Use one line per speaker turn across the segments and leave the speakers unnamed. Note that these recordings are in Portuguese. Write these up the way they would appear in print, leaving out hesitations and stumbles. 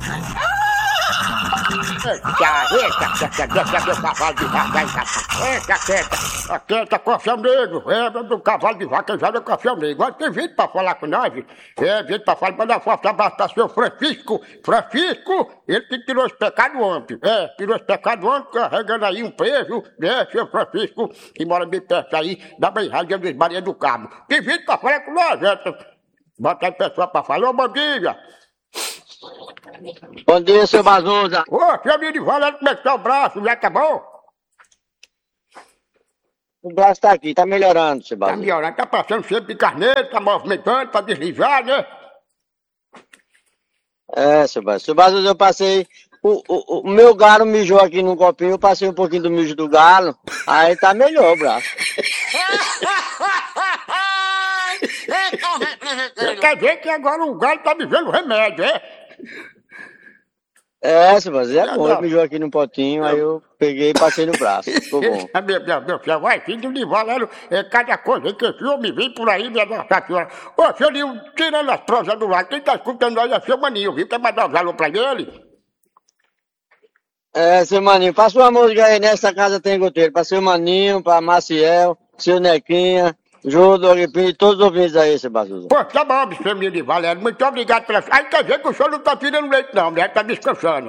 Eita, meu cavalo de vaca aí, rapaz. Eita, cofrão negro. É, do cavalo de vaca já é cofrão negro. Agora tem gente pra falar com nós. Gente pra falar, manda forte abraço pra seu Francisco. Francisco, ele que tirou os pecados ontem. Tirou os pecados ontem, carregando aí um preso, seu Francisco, que mora bem perto aí, da Beirrada dos Maria do Cabo. Tem gente pra falar com nós, bota aí pessoal pra falar, ô bom dia.
Bom dia, seu Bazuza.
Ô, seu amigo de Valente, como é que tá o braço? Já tá bom?
O braço tá aqui, tá melhorando, seu
Tá
Bazuza.
melhorando, tá passando sempre de carneiro, tá movimentando, tá deslizar, né?
Seu Bazuza. Seu Bazuza, eu passei... O meu galo mijou aqui no copinho, eu passei um pouquinho do mijo do galo, aí tá melhor o braço.
Quer dizer que agora o galo tá vivendo remédio,
Seu Bazuza, é bom. Ele mijou aqui no potinho, aí eu peguei e passei no braço. Ficou bom.
Meu filho, vai, filho de Valero, cada coisa que esse homem vem por aí, minha nossa senhora. Ô, seu Nil, tirando as prosas do ar, quem tá escutando nós é seu Maninho, viu? Quer mandar um alô pra ele?
Seu Maninho, passa uma música aí, nessa casa tem goteiro, pra seu Maninho, pra Maciel, seu Nequinha, Jô do Agripinho e todos os ouvintes aí, seu Bazuza.
Pô, tá bom, seu menino de Valério, muito obrigado pela... Aí quer dizer que o senhor não tá tirando leite não, né? Tá descansando.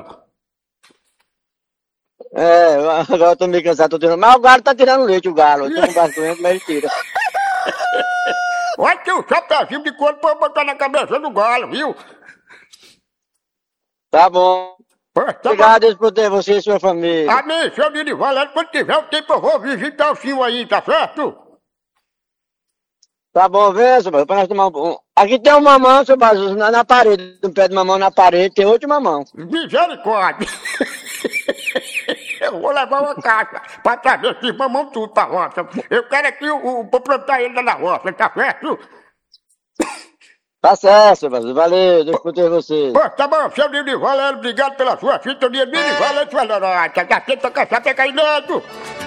Agora eu tô meio cansado, tô tirando, mas o galo tá tirando leite, o galo, eu tô com o braço doente, mas ele tira.
Olha, tem um chapéuzinho de couro pra eu botar na cabeça do galo, viu?
Tá bom.
Pô, tá
Obrigado, Deus por ter você e sua família.
Amém, seu menino de Valério, quando tiver o tempo eu vou visitar o senhor aí, tá certo?
Tá bom, vem, seu Bazuza, pra nós tomar um... Aqui tem um mamão, seu Bazuza, na parede, um pé de mamão na parede, tem outro mamão.
Misericórdia! Eu vou levar uma caixa pra trazer esses mamão tudo pra roça. Eu quero aqui pra plantar ele lá na roça, tá certo?
Tá certo, seu Bazuza, valeu, Deus por ter você.
Pô, tá bom, seu Nilo Valério, obrigado pela sua sintonia. Nilo Valério, sua lorota, tá tendo caçar, pega aí dentro.